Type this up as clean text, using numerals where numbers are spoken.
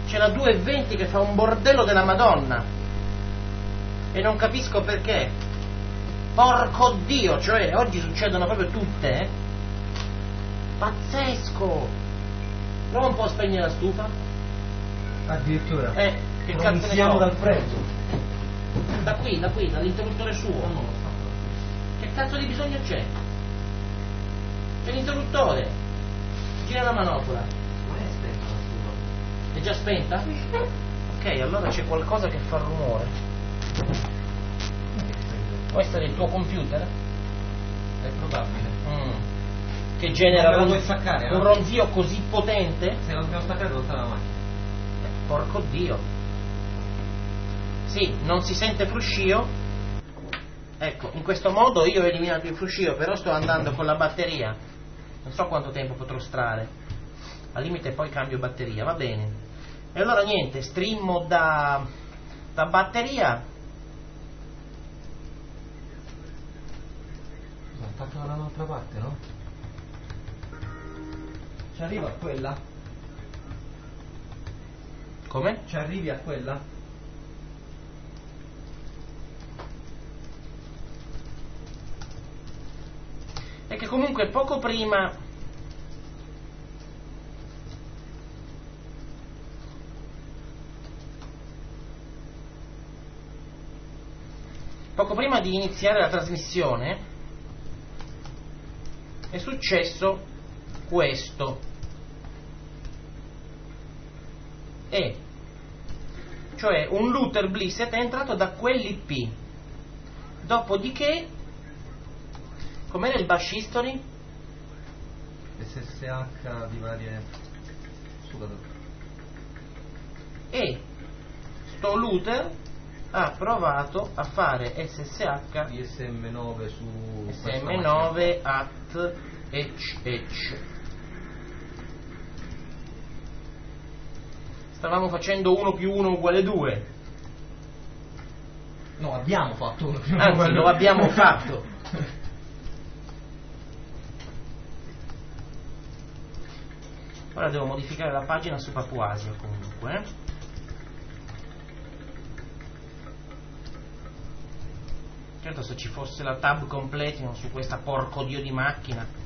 C'è la 220 che fa un bordello della Madonna e non capisco perché. Porco Dio, cioè oggi succedono proprio tutte, pazzesco. Prova un po' a spegnere la stufa. Addirittura Che non cazzo ne siamo so? dal freddo. Da qui, dall'interruttore suo. Che cazzo di bisogno c'è? C'è l'interruttore. Gira la manopola. Non è spenta la stufa. È già spenta? Ok, allora c'è qualcosa che fa rumore. Questo è il tuo computer? È probabile. Che genera Ma lo vuoi staccare, un no? ronzio così potente? Se non dobbiamo staccare non sta la macchina. Porco Dio. Sì, non si sente fruscio. Ecco, in questo modo io ho eliminato il fruscio, però sto andando con la batteria. Non so quanto tempo potrò stare. Al limite poi cambio batteria, va bene. E allora niente, streamo da batteria. Attacca dall'altra parte, no? Ci arriva a quella? Come? Ci arrivi a quella? E che comunque poco prima di iniziare la trasmissione è successo questo, cioè un Luther Blissett è entrato da quell'IP, dopodiché com'era il bash history? SSH di varie e sto Luther ha provato a fare SSH di SM9 su SM9 at HH. Stavamo facendo 1 più 1 uguale 2. No, abbiamo fatto 1 più 1 Anzi, uguale lo 2. abbiamo fatto. Ora devo modificare la pagina su Papuasia comunque. Certo, se ci fosse la tab completino su questa porco dio di macchina.